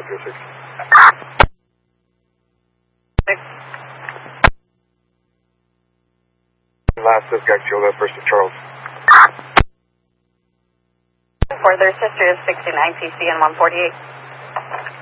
426. Last suspect, Julia, first to Charles. Further history is 69 TC and 148.